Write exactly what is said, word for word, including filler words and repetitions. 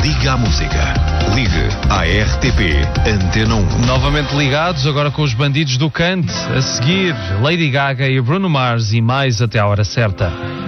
Liga à música. Ligue à R T P Antena um. Novamente ligados, agora com os bandidos do Cante. A seguir, Lady Gaga e Bruno Mars e mais até a hora certa.